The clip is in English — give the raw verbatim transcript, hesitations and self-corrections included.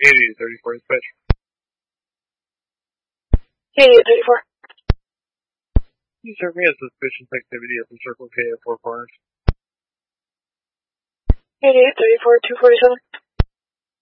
eighty-eight thirty-four dispatch. eighty-eight thirty-four. You serve me as suspicious activity at the Circle K at Four Corners. eighty-eight thirty-four, two forty-seven.